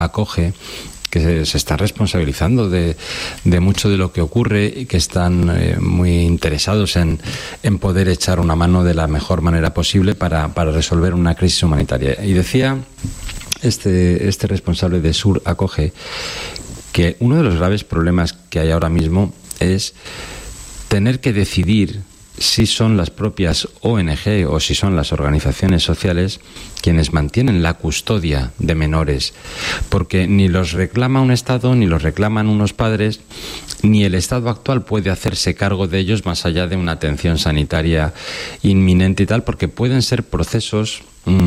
acoge, que se están responsabilizando de mucho de lo que ocurre y que están muy interesados en poder echar una mano de la mejor manera posible para resolver una crisis humanitaria. Y decía este responsable de Sur Acoge que uno de los graves problemas que hay ahora mismo es tener que decidir si son las propias ONG o si son las organizaciones sociales quienes mantienen la custodia de menores, porque ni los reclama un Estado, ni los reclaman unos padres, ni el Estado actual puede hacerse cargo de ellos más allá de una atención sanitaria inminente y tal, porque pueden ser procesos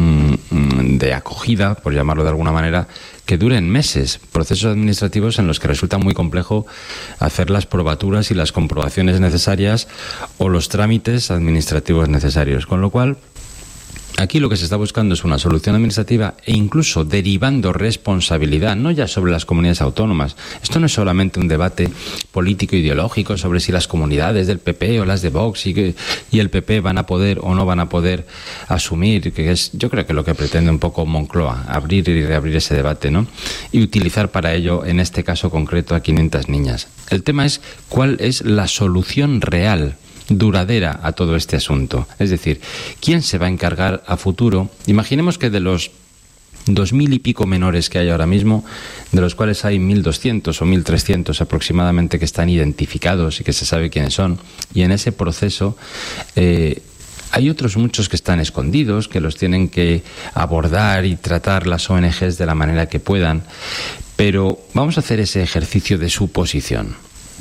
de acogida, por llamarlo de alguna manera, que duren meses, procesos administrativos en los que resulta muy complejo hacer las probaturas y las comprobaciones necesarias o los trámites administrativos necesarios. Con lo cual, aquí lo que se está buscando es una solución administrativa e incluso derivando responsabilidad, no ya sobre las comunidades autónomas. Esto no es solamente un debate político-ideológico sobre si las comunidades del PP o las de Vox y el PP van a poder o no van a poder asumir, que es, yo creo que lo que pretende un poco Moncloa, abrir y reabrir ese debate, ¿no? Y utilizar para ello, en este caso concreto, a 500 niñas. El tema es cuál es la solución real, duradera a todo este asunto. Es decir, ¿quién se va a encargar a futuro? Imaginemos que de los 2.000 y pico menores que hay ahora mismo, de los cuales hay 1.200 o 1.300 aproximadamente que están identificados y que se sabe quiénes son, y en ese proceso hay otros muchos que están escondidos, que los tienen que abordar y tratar las ONGs de la manera que puedan, pero vamos a hacer ese ejercicio de suposición.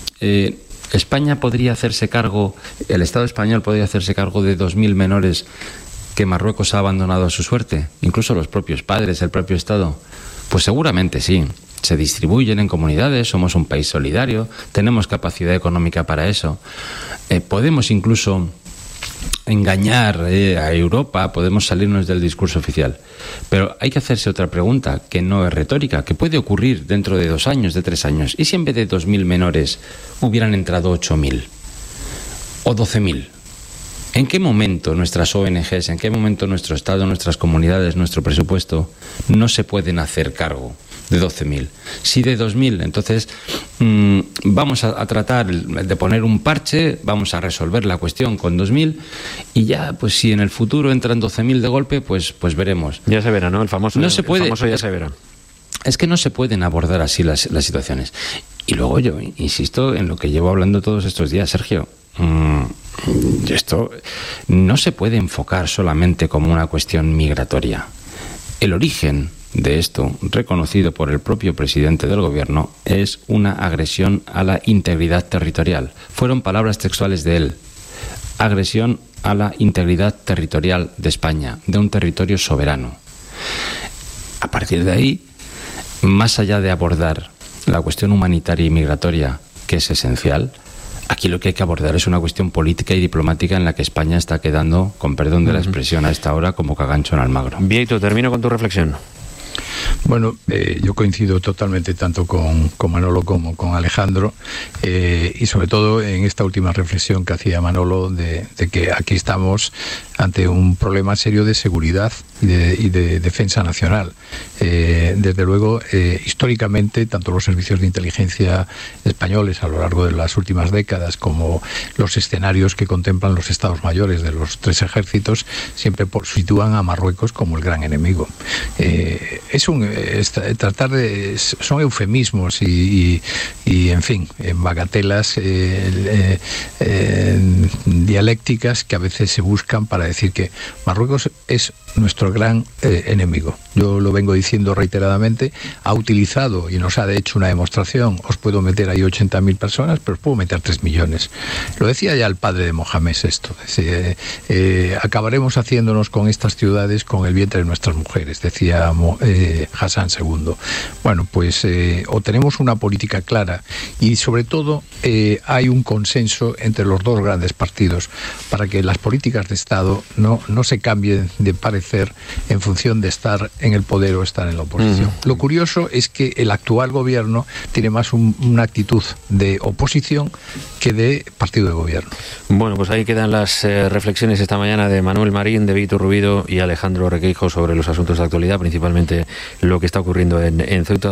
España podría hacerse cargo, el Estado español podría hacerse cargo de 2.000 menores que Marruecos ha abandonado a su suerte, incluso los propios padres, el propio Estado. Pues seguramente sí. Se distribuyen en comunidades, somos un país solidario, tenemos capacidad económica para eso. Podemos incluso engañar a Europa, podemos salirnos del discurso oficial. Pero hay que hacerse otra pregunta, que no es retórica, que puede ocurrir dentro de 2 años, de 3 años. ¿Y si en vez de 2.000 menores hubieran entrado 8.000 o 12.000? ¿En qué momento nuestras ONGs, en qué momento nuestro Estado, nuestras comunidades, nuestro presupuesto no se pueden hacer cargo de 12.000? Si de 2.000, entonces vamos a tratar de poner un parche, vamos a resolver la cuestión con 2.000 y ya, pues si en el futuro entran 12.000 de golpe, pues veremos. Ya se verá, ¿no? El famoso ya se verá. Es que no se pueden abordar así las situaciones. Y luego yo insisto en lo que llevo hablando todos estos días, Sergio. Esto no se puede enfocar solamente como una cuestión migratoria. El origen de esto, reconocido por el propio presidente del gobierno, es una agresión a la integridad territorial. Fueron palabras textuales de él. Agresión a la integridad territorial de España, de un territorio soberano. A partir de ahí, más allá de abordar la cuestión humanitaria y migratoria, que es esencial, aquí lo que hay que abordar es una cuestión política y diplomática en la que España está quedando, con perdón de la expresión a esta hora, como cagancho en Almagro. Vieito, termino con tu reflexión. Bueno, yo coincido totalmente tanto con Manolo como con Alejandro y sobre todo en esta última reflexión que hacía Manolo de que aquí estamos ante un problema serio de seguridad y de defensa nacional. Desde luego, históricamente, tanto los servicios de inteligencia españoles a lo largo de las últimas décadas como los escenarios que contemplan los estados mayores de los 3 ejércitos siempre sitúan a Marruecos como el gran enemigo. Son eufemismos y en fin, bagatelas dialécticas que a veces se buscan para decir que Marruecos es nuestro gran enemigo. Yo lo vengo diciendo reiteradamente, ha utilizado y nos ha hecho una demostración. Os puedo meter ahí 80.000 personas, pero os puedo meter 3 millones. Lo decía ya el padre de Mohamed esto. Acabaremos haciéndonos con estas ciudades con el vientre de nuestras mujeres, decía Hassan II. Bueno, pues o tenemos una política clara y sobre todo hay un consenso entre los 2 grandes partidos para que las políticas de Estado no se cambien de parecer favorecer en función de estar en el poder o estar en la oposición. Lo curioso es que el actual gobierno tiene más una actitud de oposición que de partido de gobierno. Bueno, pues ahí quedan las reflexiones esta mañana de Manuel Marín, de Víctor Rubido y Alejandro Requeijo sobre los asuntos de actualidad, principalmente lo que está ocurriendo en Ceuta.